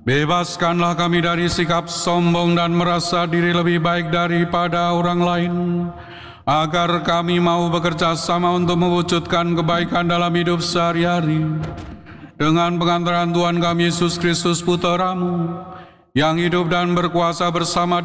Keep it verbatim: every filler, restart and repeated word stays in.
Bebaskanlah kami dari sikap sombong dan merasa diri lebih baik daripada orang lain, agar kami mau bekerja sama untuk mewujudkan kebaikan dalam hidup sehari-hari. Dengan pengantaran Tuhan kami Yesus Kristus Putra-Mu, yang hidup dan berkuasa bersama